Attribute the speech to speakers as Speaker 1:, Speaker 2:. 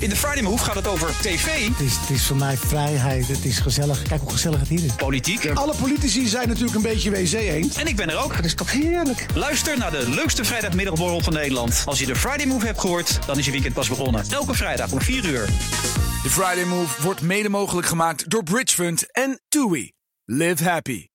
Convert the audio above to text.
Speaker 1: In de Friday Move gaat het over tv.
Speaker 2: Het is voor mij vrijheid. Het is gezellig. Kijk hoe gezellig het hier is.
Speaker 1: Politiek.
Speaker 3: Alle politici zijn natuurlijk een beetje wc eens.
Speaker 1: En ik ben er ook.
Speaker 2: Dat is toch heerlijk.
Speaker 1: Luister naar de leukste vrijdagmiddagborrel van Nederland. Als je de Friday Move hebt gehoord, dan is je weekend pas begonnen. Elke vrijdag om 4 uur.
Speaker 4: De Friday Move wordt mede mogelijk gemaakt door Bridge Fund en TUI. Live happy.